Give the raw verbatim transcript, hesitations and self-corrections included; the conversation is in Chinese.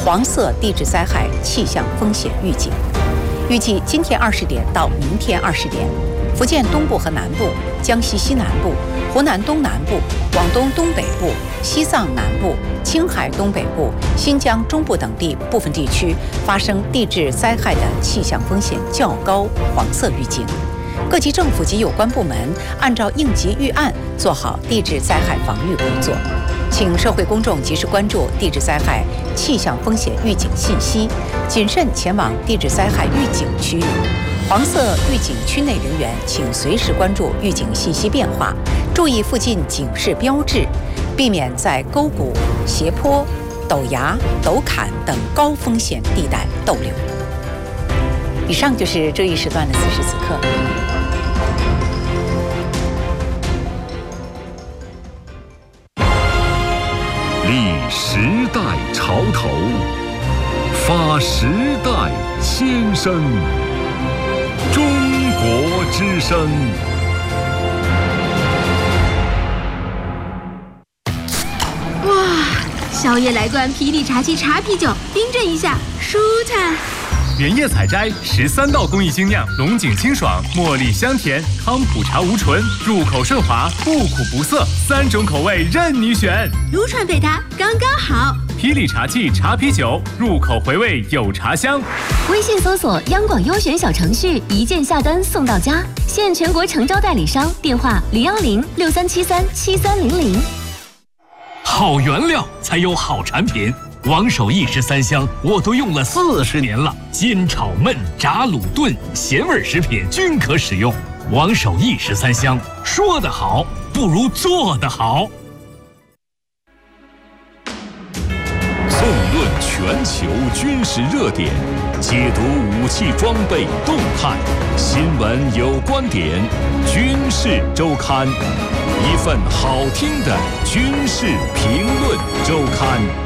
黄色地质灾害气象风险预警。预计今天二十点到明天二十点，福建东部和南部、江西西南部、湖南东南部、广东东北部、西藏南部、青海东北部、新疆中部等地部分地区发生地质灾害的气象风险较高黄色预警。各级政府及有关部门按照应急预案做好地质灾害防御工作，请社会公众及时关注地质灾害气象风险预警信息，谨慎前往地质灾害预警区域。黄色预警区内人员请随时关注预警信息变化，注意附近警示标志，避免在沟谷、斜坡、陡崖、陡坎等高风险地带逗留。以上就是这一时段的此时此刻。 立时代潮头，发时代先声。中国之声。 哇，宵夜来罐霹雳茶七茶啤酒，冰镇一下，舒坦。 原叶采摘，十三道工艺精酿，龙井清爽，茉莉香甜，康普茶无醇，入口顺滑，不苦不涩，三种口味任你选。 撸串配它刚刚好。 霹雳茶器茶啤酒，入口回味有茶香。 微信搜索央广优选小程序，一键下单送到家。现全国诚招代理商，电话零幺零六三七三七三零零。 好原料才有好产品。王守义十三香我都用了四十年了，煎炒焖炸卤炖咸味食品均可使用。王守义十三香，说得好不如做得好。 纵论全球军事热点，解读武器装备动态，新闻有观点，军事周刊，一份好听的军事评论周刊。